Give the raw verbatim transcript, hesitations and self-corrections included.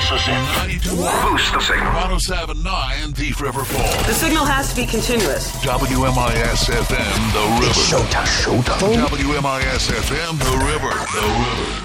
Mississippi. Boost the signal. one oh seven point nine Thief River Falls. The signal has to be continuous. W M I S F M, The River. It's showtime. Showtime. W M I S F M, The River. The River.